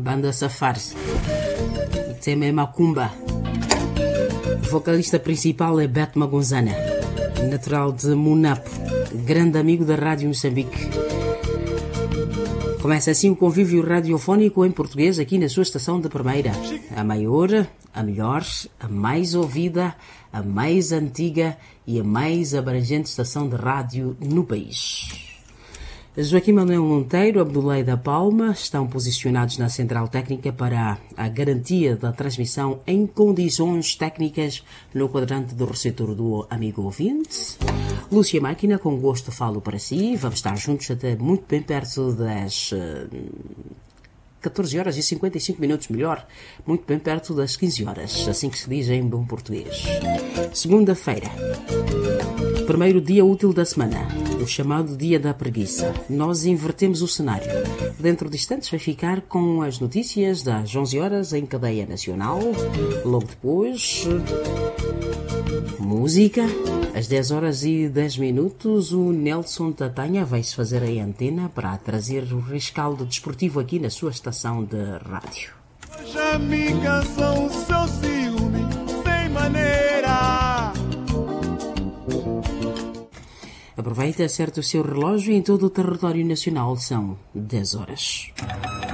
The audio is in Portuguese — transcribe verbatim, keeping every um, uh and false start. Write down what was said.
banda Safari. O tema é Macumba. O vocalista principal é Beto Magonzana, natural de Munapo, grande amigo da Rádio Moçambique. Começa assim o convívio radiofónico em português aqui na sua estação de primeira. A maior, a melhor, a mais ouvida, a mais antiga e a mais abrangente estação de rádio no país. Joaquim Manuel Monteiro, Abdulay da Palma estão posicionados na central técnica para a garantia da transmissão em condições técnicas no quadrante do receptor do amigo ouvinte. Lúcia Máquina, com gosto falo para si. Vamos estar juntos até muito bem perto das uh, catorze horas e cinquenta e cinco minutos, melhor, muito bem perto das quinze horas, assim que se diz em bom português. Segunda-feira, primeiro dia útil da semana, o chamado dia da preguiça. Nós invertemos o cenário. Dentro de instantes vai ficar com as notícias das onze horas em cadeia nacional. Logo depois, música. Às dez horas e dez minutos, o Nelson Tatanha vai-se fazer a antena para trazer o rescaldo desportivo aqui na sua estação de rádio. Já me cansou o seu ciúme, sem maneira. Aproveite e acerte o seu relógio. Em todo o território nacional são dez horas.